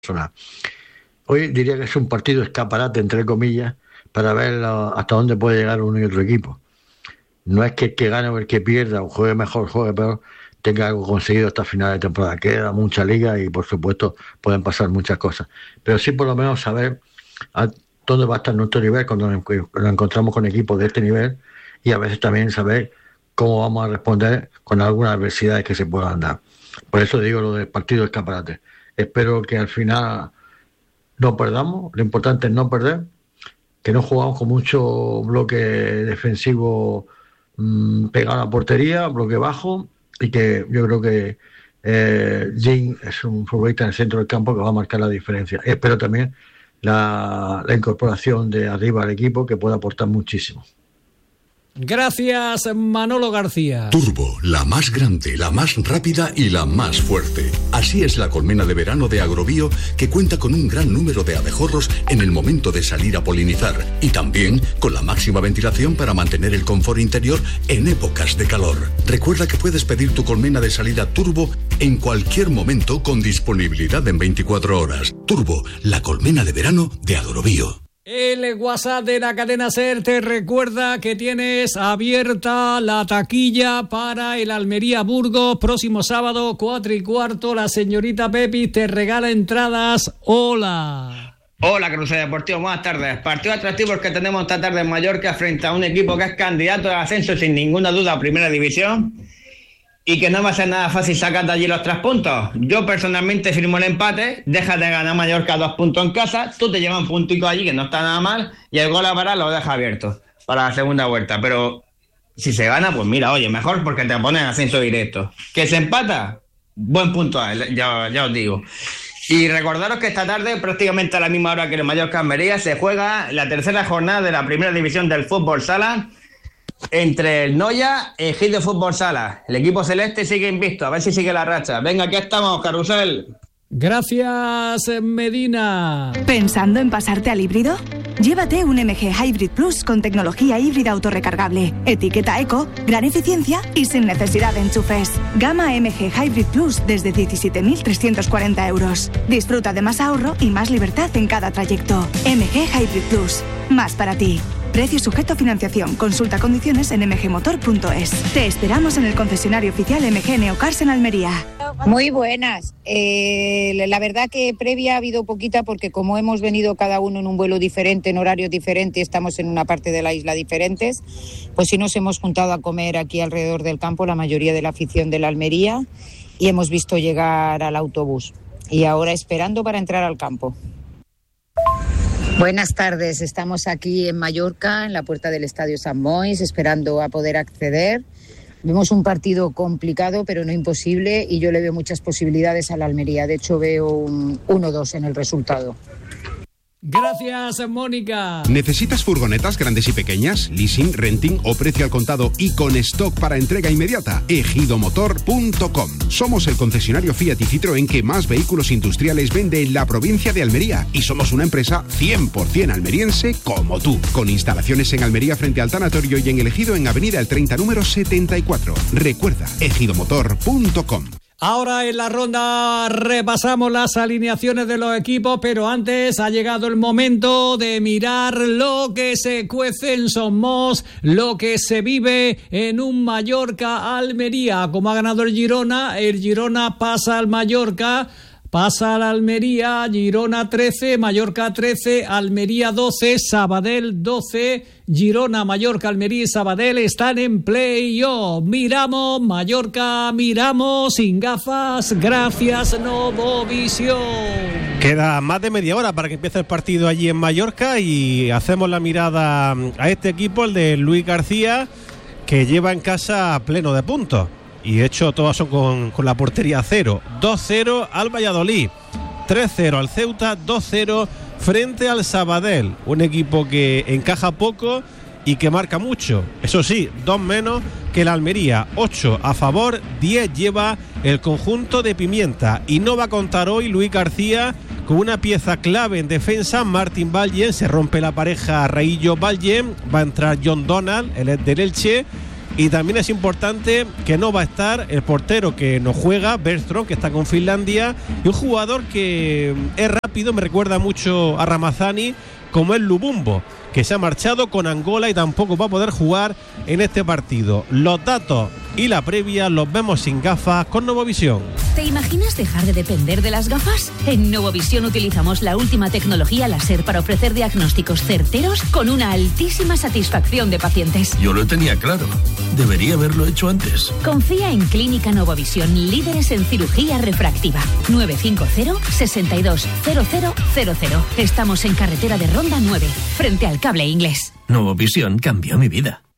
personal. Hoy diría que es un partido escaparate, entre comillas, para ver hasta dónde puede llegar uno y otro equipo. No es que el que gane o el que pierda, o juegue mejor, juegue peor, tenga algo conseguido hasta final de temporada. Queda mucha liga y, por supuesto, pueden pasar muchas cosas. Pero sí, por lo menos, saber a dónde va a estar nuestro nivel cuando nos encontramos con equipos de este nivel, y a veces también saber cómo vamos a responder con algunas adversidades que se puedan dar. Por eso digo lo del partido escaparate. Espero que al final no perdamos. Lo importante es no perder, que no jugamos con mucho bloque defensivo pegado a la portería, bloque bajo, y que yo creo que Jim es un futbolista en el centro del campo que va a marcar la diferencia. Espero también la incorporación de arriba al equipo, que puede aportar muchísimo. Gracias, Manolo García. Turbo, la más grande, la más rápida y la más fuerte. Así es la colmena de verano de Agrobio, que cuenta con un gran número de abejorros en el momento de salir a polinizar, y también con la máxima ventilación para mantener el confort interior en épocas de calor. Recuerda que puedes pedir tu colmena de salida Turbo en cualquier momento, con disponibilidad en 24 horas. Turbo, la colmena de verano de Agrobio. El WhatsApp de la cadena SER te recuerda que tienes abierta la taquilla para el Almería Burgos próximo sábado 4:15. La señorita Pepi te regala entradas. Hola Cruce Deportivo, buenas tardes. Partido atractivo el que tenemos esta tarde en Mallorca frente a un equipo que es candidato al ascenso sin ninguna duda a Primera División, y que no va a ser nada fácil sacar de allí los 3 puntos. Yo personalmente firmo el empate, dejas de ganar Mallorca 2 puntos en casa, tú te llevas un puntico allí que no está nada mal, y el gol a parar lo deja abierto para la segunda vuelta. Pero si se gana, pues mira, oye, mejor, porque te ponen ascenso directo. Que se empata, buen punto, ya os digo. Y recordaros que esta tarde, prácticamente a la misma hora que el Mallorca Almería, se juega la tercera jornada de la Primera División del Fútbol Sala entre el Noya y el Gil de Fútbol Sala. El equipo celeste sigue invicto, a ver si sigue la racha. Venga, aquí estamos, Carrusel. Gracias, Medina. ¿Pensando en pasarte al híbrido? Llévate un MG Hybrid Plus con tecnología híbrida autorrecargable, etiqueta eco, gran eficiencia y sin necesidad de enchufes. Gama MG Hybrid Plus desde 17.340 euros. Disfruta de más ahorro y más libertad en cada trayecto. MG Hybrid Plus, más para ti. Precio sujeto a financiación. Consulta condiciones en mgmotor.es. Te esperamos en el concesionario oficial MG Neocars en Almería. Muy buenas. La verdad que previa ha habido poquita, porque como hemos venido cada uno en un vuelo diferente, en horarios diferentes, estamos en una parte de la isla diferentes, pues sí nos hemos juntado a comer aquí alrededor del campo la mayoría de la afición de la Almería, y hemos visto llegar al autobús. Y ahora esperando para entrar al campo. Buenas tardes, estamos aquí en Mallorca, en la puerta del Estadio Sant Moix, esperando a poder acceder. Vemos un partido complicado, pero no imposible, y yo le veo muchas posibilidades a la Almería. De hecho, veo un 1-2 en el resultado. Gracias, Mónica. ¿Necesitas furgonetas grandes y pequeñas, leasing, renting o precio al contado y con stock para entrega inmediata? Ejidomotor.com. Somos el concesionario Fiat y Citroën que más vehículos industriales vende en la provincia de Almería, y somos una empresa 100% almeriense como tú, con instalaciones en Almería frente al tanatorio y en El Ejido en Avenida El 30 número 74. Recuerda, ejidomotor.com. Ahora en la ronda repasamos las alineaciones de los equipos, pero antes ha llegado el momento de mirar lo que se cuece en Somos, lo que se vive en un Mallorca-Almería. Como ha ganado el Girona pasa al Mallorca, pasa al Almería, Girona 13, Mallorca 13, Almería 12, Sabadell 12, Girona, Mallorca, Almería y Sabadell están en play-off. Miramos Mallorca, miramos sin gafas, gracias Novovisión. Queda más de media hora para que empiece el partido allí en Mallorca, y hacemos la mirada a este equipo, el de Luis García, que lleva en casa pleno de puntos. Y de hecho todas son con la portería cero. 2-0 al Valladolid, 3-0 al Ceuta, 2-0 frente al Sabadell. Un equipo que encaja poco y que marca mucho. Eso sí, 2 menos que la Almería. 8 a favor, 10 lleva el conjunto de Pimienta. Y no va a contar hoy Luis García con una pieza clave en defensa, Martín Valle. Se rompe la pareja Raillo-Valle. Va a entrar John Donald, el del Elche. Y también es importante que no va a estar el portero que no juega, Bergström, que está con Finlandia, y un jugador que es rápido, me recuerda mucho a Ramazani, como es Lubumbo, que se ha marchado con Angola y tampoco va a poder jugar en este partido. Los datos y la previa los vemos sin gafas con Novovisión. ¿Te imaginas dejar de depender de las gafas? En Novovisión utilizamos la última tecnología láser para ofrecer diagnósticos certeros con una altísima satisfacción de pacientes. Yo lo tenía claro. Debería haberlo hecho antes. Confía en Clínica Novovisión, líderes en cirugía refractiva. 950-620000. Estamos en carretera de Ronda 9, frente al Cable Inglés. Novovisión cambió mi vida.